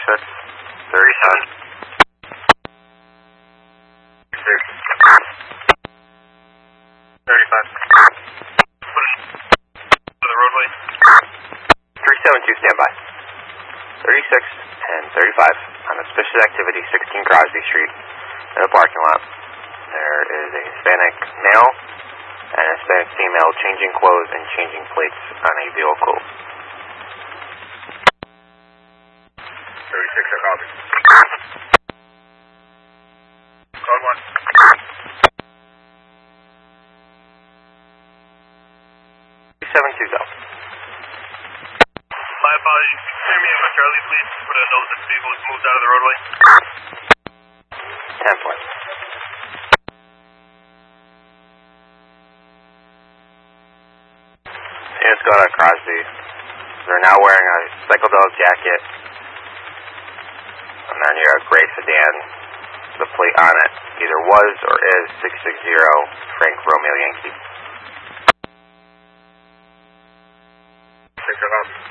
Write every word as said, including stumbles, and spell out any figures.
thirty-six, thirty-seven. six, thirty-five. Push to the roadway. three seven two, standby. thirty-six and thirty-five on suspicious activity, sixteen Crosby Street, in the parking lot. There is a Hispanic male and a Hispanic female changing clothes and changing plates on a vehicle. thirty-six, I copy. Code one. three seven two, go. My apologies. Can you hear me on Charlie, please? Put a note that the vehicle was moved out of the roadway. ten point. Units go to Crosby. They're now wearing a psychedelic jacket. And they're near a gray sedan. The plate on it either was or is six six zero Frank Romeo Yankee. six, I copy.